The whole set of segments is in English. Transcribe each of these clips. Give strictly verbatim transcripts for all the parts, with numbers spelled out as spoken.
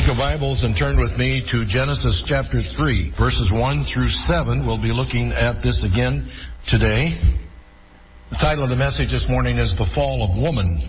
your Bibles and turn with me to Genesis chapter three, verses one through seven. We'll be looking at this again today. The title of the message this morning is The Fall of Woman.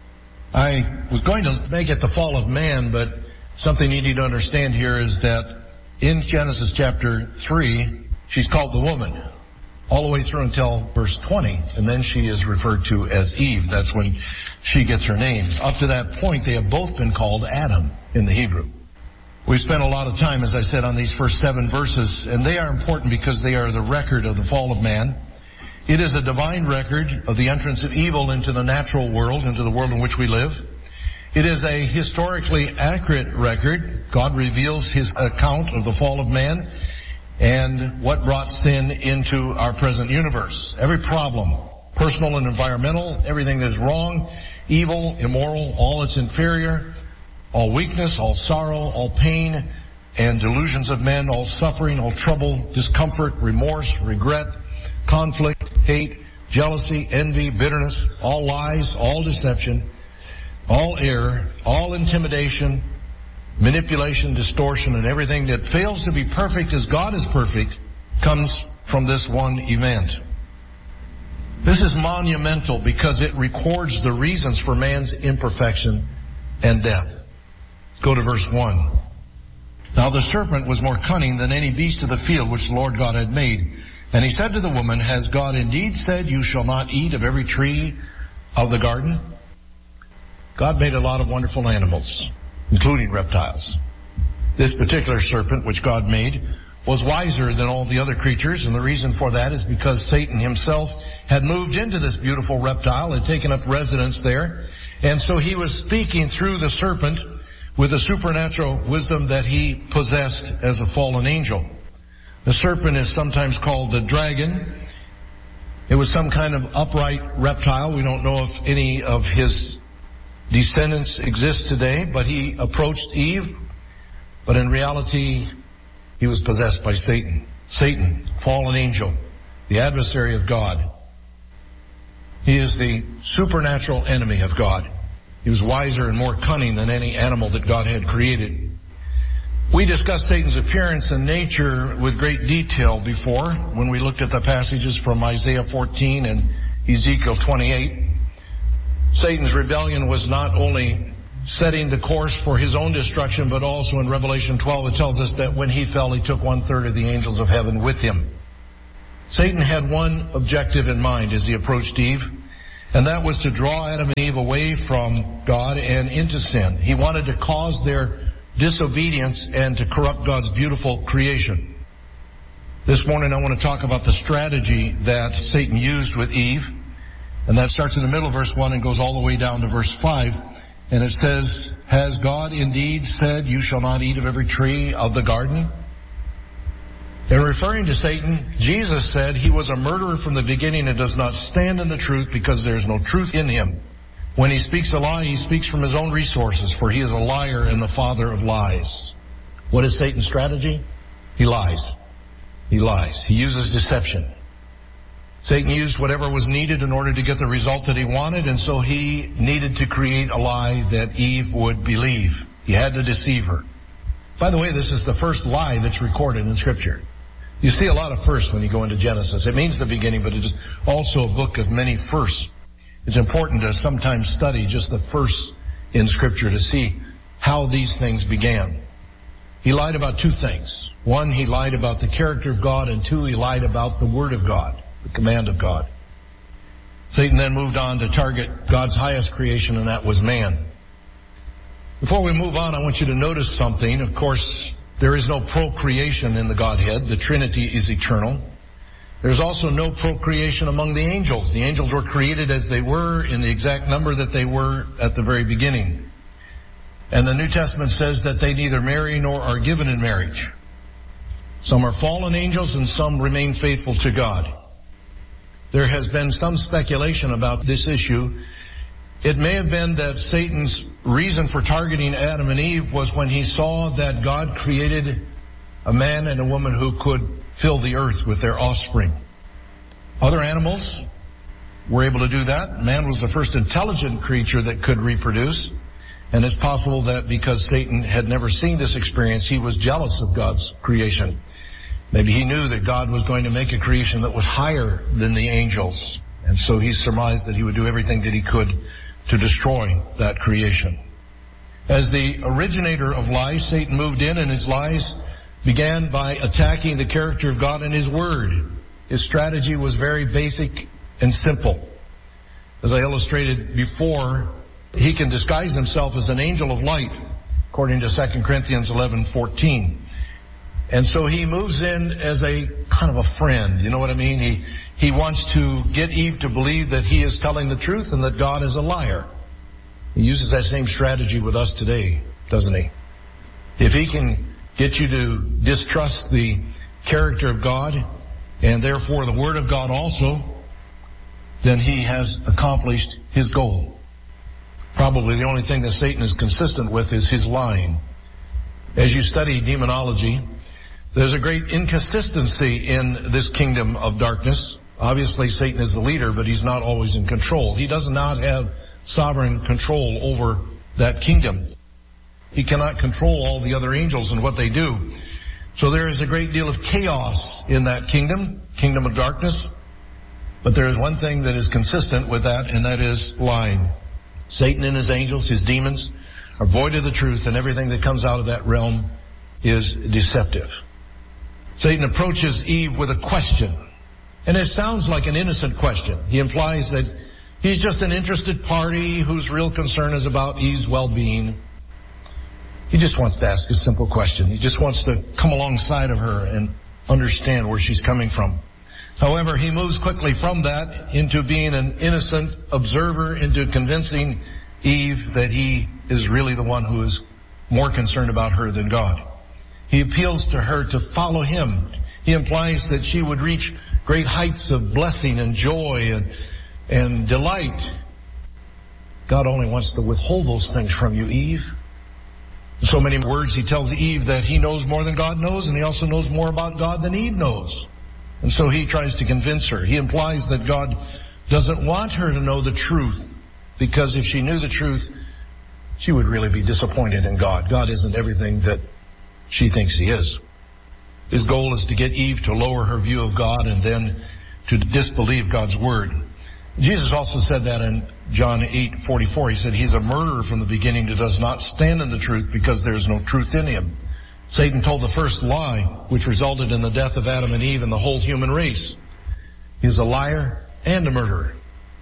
I was going to make it The Fall of Man, but something you need to understand here is that in Genesis chapter three, she's called the woman, all the way through until verse twenty, and then she is referred to as Eve. That's when she gets her name. Up to that point, they have both been called Adam in the Hebrew. We've spent a lot of time, as I said, on these first seven verses, and they are important because they are the record of the fall of man. It is a divine record of the entrance of evil into the natural world, into the world in which we live. It is a historically accurate record. God reveals His account of the fall of man and what brought sin into our present universe. Every problem, personal and environmental, everything that is wrong, evil, immoral, all that's inferior, all weakness, all sorrow, all pain, and delusions of men, all suffering, all trouble, discomfort, remorse, regret, conflict, hate, jealousy, envy, bitterness, all lies, all deception, all error, all intimidation, manipulation, distortion, and everything that fails to be perfect as God is perfect comes from this one event. This is monumental because it records the reasons for man's imperfection and death. Let's go to verse one. Now the serpent was more cunning than any beast of the field which the Lord God had made. And he said to the woman, Has God indeed said, You shall not eat of every tree of the garden? God made a lot of wonderful animals, including reptiles. This particular serpent, which God made, was wiser than all the other creatures, and the reason for that is because Satan himself had moved into this beautiful reptile, had taken up residence there, and so he was speaking through the serpent with a supernatural wisdom that he possessed as a fallen angel. The serpent is sometimes called the dragon. It was some kind of upright reptile. We don't know if any of his descendants exist today, but he approached Eve, but in reality, he was possessed by Satan. Satan, fallen angel, the adversary of God. He is the supernatural enemy of God. He was wiser and more cunning than any animal that God had created. We discussed Satan's appearance and nature with great detail before when we looked at the passages from Isaiah fourteen and Ezekiel twenty-eight. Satan's rebellion was not only setting the course for his own destruction, but also in Revelation twelve it tells us that when he fell, he took one-third of the angels of heaven with him. Satan had one objective in mind as he approached Eve, and that was to draw Adam and Eve away from God and into sin. He wanted to cause their disobedience and to corrupt God's beautiful creation. This morning I want to talk about the strategy that Satan used with Eve, and that starts in the middle of verse one and goes all the way down to verse five. And it says, Has God indeed said, You shall not eat of every tree of the garden? In referring to Satan, Jesus said he was a murderer from the beginning and does not stand in the truth because there is no truth in him. When he speaks a lie, he speaks from his own resources, for he is a liar and the father of lies. What is Satan's strategy? He lies. He lies. He uses deception. Satan used whatever was needed in order to get the result that he wanted, and so he needed to create a lie that Eve would believe. He had to deceive her. By the way, this is the first lie that's recorded in Scripture. You see a lot of firsts when you go into Genesis. It means the beginning, but it's also a book of many firsts. It's important to sometimes study just the firsts in Scripture to see how these things began. He lied about two things. One, he lied about the character of God, and two, he lied about the Word of God, the command of God. Satan then moved on to target God's highest creation, and that was man. Before we move on, I want you to notice something. Of course, there is no procreation in the Godhead. The Trinity is eternal. There's also no procreation among the angels. The angels were created as they were in the exact number that they were at the very beginning. And the New Testament says that they neither marry nor are given in marriage. Some are fallen angels and some remain faithful to God. There has been some speculation about this issue. It may have been that Satan's reason for targeting Adam and Eve was when he saw that God created a man and a woman who could fill the earth with their offspring. Other animals were able to do that. Man was the first intelligent creature that could reproduce. And it's possible that because Satan had never seen this experience, he was jealous of God's creation. Maybe he knew that God was going to make a creation that was higher than the angels. And so he surmised that he would do everything that he could to destroy that creation. As the originator of lies, Satan moved in, and his lies began by attacking the character of God and His Word. His strategy was very basic and simple. As I illustrated before, he can disguise himself as an angel of light, according to Second Corinthians eleven fourteen. And so he moves in as a kind of a friend. You know what I mean? He he wants to get Eve to believe that he is telling the truth and that God is a liar. He uses that same strategy with us today, doesn't he? If he can get you to distrust the character of God and therefore the Word of God also, then he has accomplished his goal. Probably the only thing that Satan is consistent with is his lying. As you study demonology, there's a great inconsistency in this kingdom of darkness. Obviously, Satan is the leader, but he's not always in control. He does not have sovereign control over that kingdom. He cannot control all the other angels and what they do. So there is a great deal of chaos in that kingdom, kingdom of darkness. But there is one thing that is consistent with that, and that is lying. Satan and his angels, his demons, are void of the truth, and everything that comes out of that realm is deceptive. Satan approaches Eve with a question, and it sounds like an innocent question. He implies that he's just an interested party whose real concern is about Eve's well-being. He just wants to ask a simple question. He just wants to come alongside of her and understand where she's coming from. However, he moves quickly from that into being an innocent observer, into convincing Eve that he is really the one who is more concerned about her than God. He appeals to her to follow him. He implies that she would reach great heights of blessing and joy and, and delight. God only wants to withhold those things from you, Eve. In so many words, he tells Eve that he knows more than God knows, and he also knows more about God than Eve knows. And so he tries to convince her. He implies that God doesn't want her to know the truth, because if she knew the truth, she would really be disappointed in God. God isn't everything that she thinks he is. His goal is to get Eve to lower her view of God and then to disbelieve God's word. Jesus also said that in John eight forty-four. He said, he's a murderer from the beginning who does not stand in the truth because there is no truth in him. Satan told the first lie, which resulted in the death of Adam and Eve and the whole human race. He's a liar and a murderer.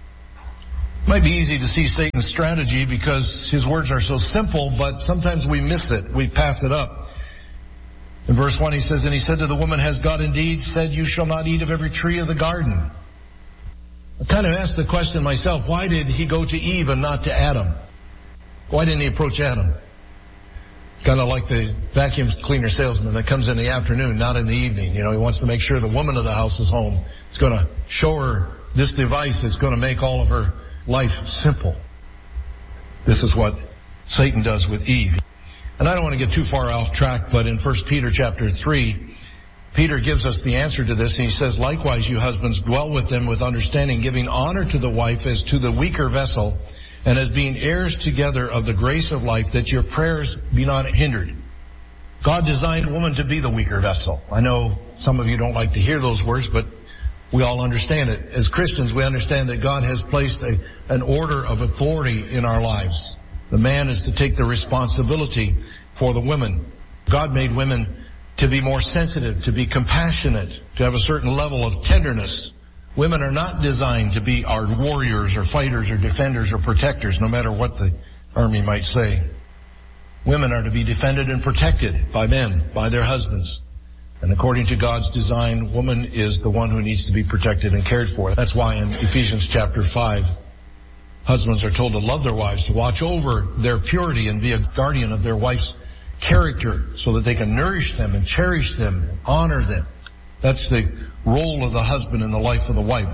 It might be easy to see Satan's strategy because his words are so simple, but sometimes we miss it. We pass it up. In verse one, he says, and he said to the woman, has God indeed said, you shall not eat of every tree of the garden? I kind of asked the question myself, why did he go to Eve and not to Adam? Why didn't he approach Adam? It's kind of like the vacuum cleaner salesman that comes in the afternoon, not in the evening. You know, he wants to make sure the woman of the house is home. He's going to show her this device that's going to make all of her life simple. This is what Satan does with Eve. And I don't want to get too far off track, but in First Peter chapter three, Peter gives us the answer to this, and he says, likewise, you husbands, dwell with them with understanding, giving honor to the wife as to the weaker vessel, and as being heirs together of the grace of life, that your prayers be not hindered. God designed woman to be the weaker vessel. I know some of you don't like to hear those words, but we all understand it. As Christians, we understand that God has placed a, an order of authority in our lives. The man is to take the responsibility for the women. God made women to be more sensitive, to be compassionate, to have a certain level of tenderness. Women are not designed to be our warriors or fighters or defenders or protectors, no matter what the army might say. Women are to be defended and protected by men, by their husbands. And according to God's design, woman is the one who needs to be protected and cared for. That's why in Ephesians chapter five, husbands are told to love their wives, to watch over their purity and be a guardian of their wife's character so that they can nourish them and cherish them and honor them. That's the role of the husband in the life of the wife,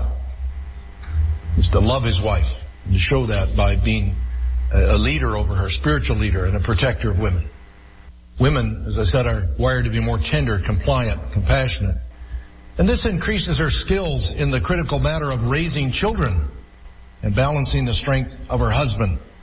is to love his wife and to show that by being a leader over her, spiritual leader and a protector of women. Women, as I said, are wired to be more tender, compliant, compassionate. And this increases her skills in the critical matter of raising children and balancing the strength of her husband.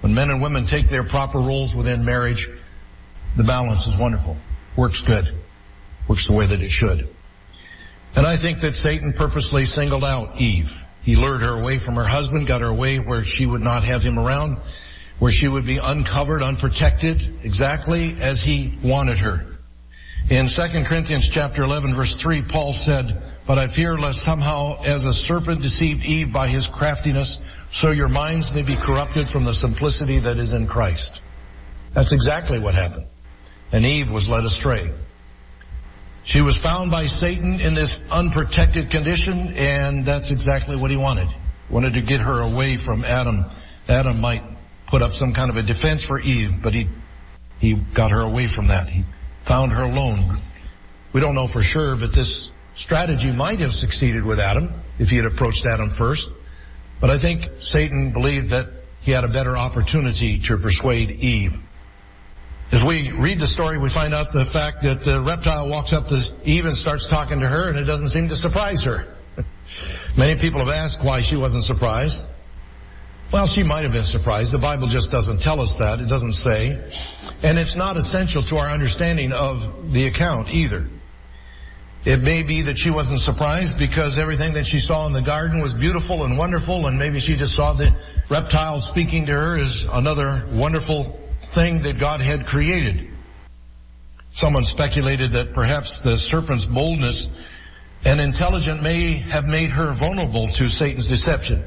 When men and women take their proper roles within marriage, the balance is wonderful. Works good. Works the way that it should. And I think that Satan purposely singled out Eve. He lured her away from her husband, got her away where she would not have him around, where she would be uncovered, unprotected, exactly as he wanted her. In Second Corinthians chapter eleven, verse three, Paul said, "But I fear lest somehow as a serpent deceived Eve by his craftiness, so your minds may be corrupted from the simplicity that is in Christ." That's exactly what happened. And Eve was led astray. She was found by Satan in this unprotected condition, and that's exactly what he wanted. He wanted to get her away from Adam. Adam might put up some kind of a defense for Eve, but he he got her away from that. He found her alone. We don't know for sure, but this strategy might have succeeded with Adam if he had approached Adam first. But I think Satan believed that he had a better opportunity to persuade Eve. As we read the story, we find out the fact that the reptile walks up to Eve and starts talking to her, and it doesn't seem to surprise her. Many people have asked why she wasn't surprised. Well, she might have been surprised. The Bible just doesn't tell us that. It doesn't say. And it's not essential to our understanding of the account either. It may be that she wasn't surprised because everything that she saw in the garden was beautiful and wonderful, and maybe she just saw the reptile speaking to her as another wonderful thing that God had created. Someone speculated that perhaps the serpent's boldness and intelligence may have made her vulnerable to Satan's deception.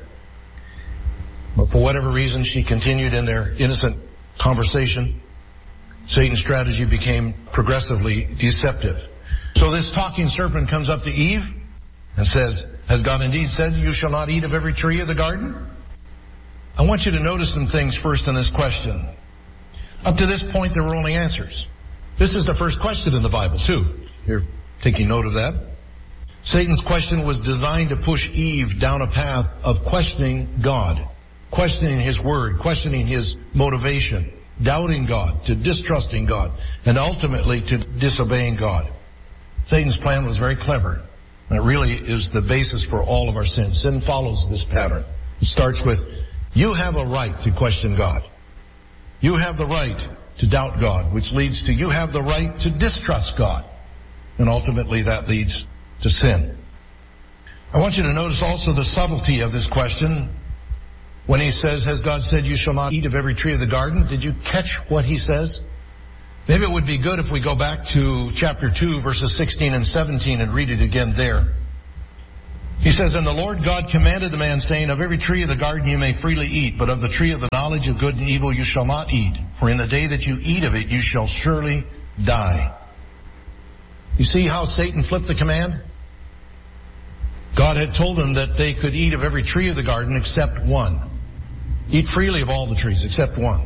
But for whatever reason, she continued in their innocent conversation. Satan's strategy became progressively deceptive. So this talking serpent comes up to Eve and says, "Has God indeed said you shall not eat of every tree of the garden?" I want you to notice some things first in this question. Up to this point, there were only answers. This is the first question in the Bible, too. You're taking note of that. Satan's question was designed to push Eve down a path of questioning God, questioning His Word, questioning His motivation, doubting God, to distrusting God, and ultimately to disobeying God. Satan's plan was very clever, and it really is the basis for all of our sins. Sin follows this pattern. It starts with, you have a right to question God. You have the right to doubt God, which leads to you have the right to distrust God. And ultimately that leads to sin. I want you to notice also the subtlety of this question. When he says, "Has God said you shall not eat of every tree of the garden?" Did you catch what he says? Maybe it would be good if we go back to chapter two, verses sixteen and seventeen and read it again there. He says, "And the Lord God commanded the man, saying, Of every tree of the garden you may freely eat, but of the tree of the knowledge of good and evil you shall not eat. For in the day that you eat of it, you shall surely die." You see how Satan flipped the command? God had told them that they could eat of every tree of the garden except one. Eat freely of all the trees except one.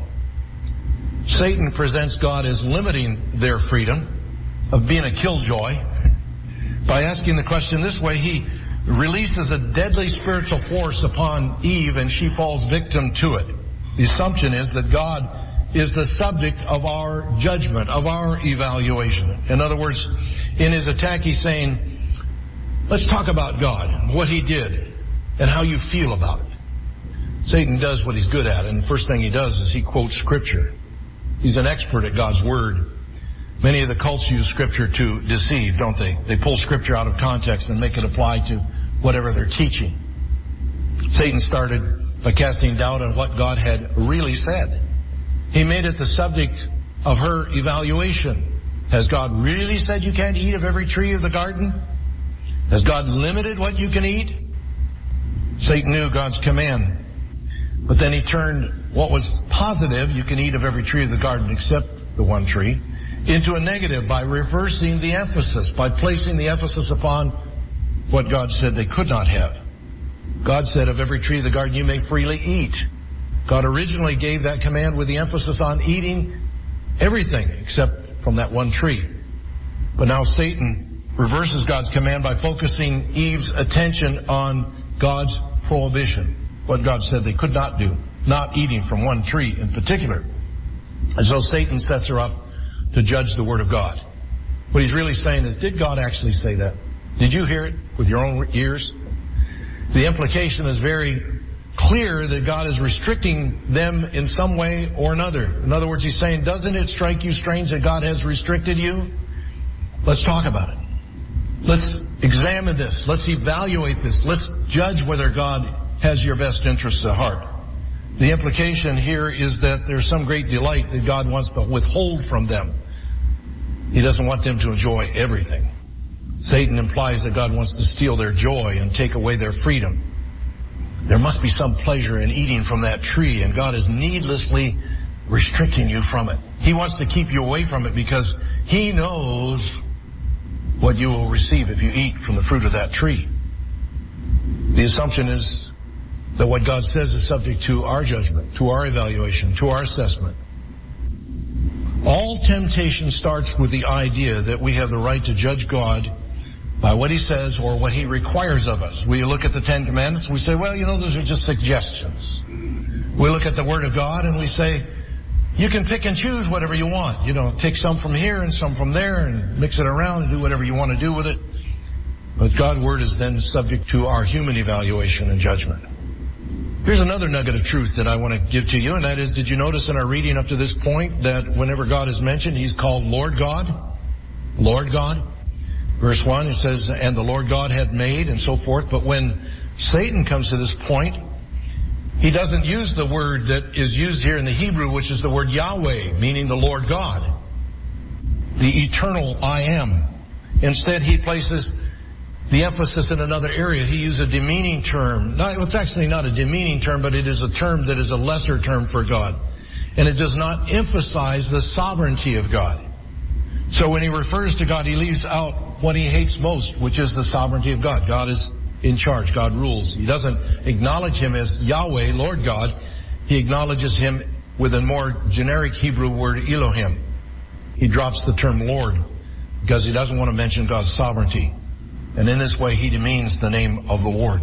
Satan presents God as limiting their freedom, of being a killjoy. By asking the question this way, he releases a deadly spiritual force upon Eve, and she falls victim to it. The assumption is that God is the subject of our judgment, of our evaluation. In other words, in his attack, he's saying, let's talk about God, what he did, and how you feel about it. Satan does what he's good at, and the first thing he does is he quotes Scripture. He's an expert at God's Word. Many of the cults use Scripture to deceive, don't they? They pull Scripture out of context and make it apply to whatever they're teaching. Satan started by casting doubt on what God had really said. He made it the subject of her evaluation. Has God really said you can't eat of every tree of the garden? Has God limited what you can eat? Satan knew God's command. But then he turned what was positive, you can eat of every tree of the garden except the one tree, into a negative by reversing the emphasis, by placing the emphasis upon what God said they could not have. God said, of every tree of the garden you may freely eat. God originally gave that command with the emphasis on eating everything except from that one tree. But now Satan reverses God's command by focusing Eve's attention on God's prohibition, what God said they could not do, not eating from one tree in particular. And so Satan sets her up to judge the Word of God. What he's really saying is, did God actually say that? Did you hear it with your own ears? The implication is very clear that God is restricting them in some way or another. In other words, he's saying, doesn't it strike you strange that God has restricted you? Let's talk about it. Let's examine this. Let's evaluate this. Let's judge whether God has your best interests at heart. The implication here is that there's some great delight that God wants to withhold from them. He doesn't want them to enjoy everything. Satan implies that God wants to steal their joy and take away their freedom. There must be some pleasure in eating from that tree, and God is needlessly restricting you from it. He wants to keep you away from it because He knows what you will receive if you eat from the fruit of that tree. The assumption is that what God says is subject to our judgment, to our evaluation, to our assessment. All temptation starts with the idea that we have the right to judge God by what He says or what He requires of us. We look at the Ten Commandments, we say, well, you know, those are just suggestions. We look at the Word of God and we say, you can pick and choose whatever you want. You know, take some from here and some from there and mix it around and do whatever you want to do with it. But God's Word is then subject to our human evaluation and judgment. Here's another nugget of truth that I want to give to you, and that is, did you notice in our reading up to this point that whenever God is mentioned, He's called Lord God? Lord God. Verse one, it says, and the Lord God had made, and so forth. But when Satan comes to this point, he doesn't use the word that is used here in the Hebrew, which is the word Yahweh, meaning the Lord God, the eternal I am. Instead, he places the emphasis in another area. He used a demeaning term. Not, it's actually not a demeaning term, but it is a term that is a lesser term for God. And it does not emphasize the sovereignty of God. So when he refers to God, he leaves out what he hates most, which is the sovereignty of God. God is in charge. God rules. He doesn't acknowledge Him as Yahweh, Lord God. He acknowledges Him with a more generic Hebrew word, Elohim. He drops the term Lord because he doesn't want to mention God's sovereignty. And in this way, he demeans the name of the Lord.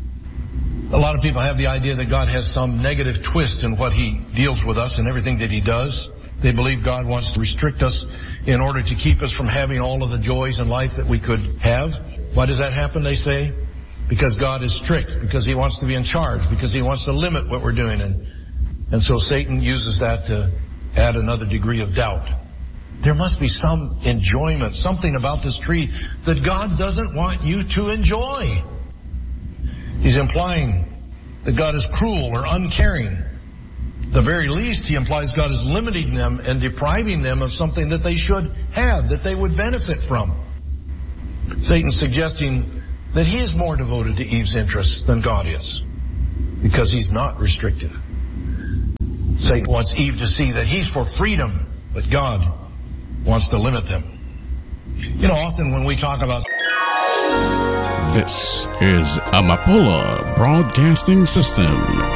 A lot of people have the idea that God has some negative twist in what He deals with us and everything that He does. They believe God wants to restrict us in order to keep us from having all of the joys in life that we could have. Why does that happen, they say? Because God is strict, because He wants to be in charge, because He wants to limit what we're doing. And, and so Satan uses that to add another degree of doubt. There must be some enjoyment, something about this tree that God doesn't want you to enjoy. He's implying that God is cruel or uncaring. The very least, he implies God is limiting them and depriving them of something that they should have, that they would benefit from. Satan's suggesting that he is more devoted to Eve's interests than God is, because he's not restrictive. Satan wants Eve to see that he's for freedom, but God wants to limit them. You know, often when we talk about... This is Amapola Broadcasting System.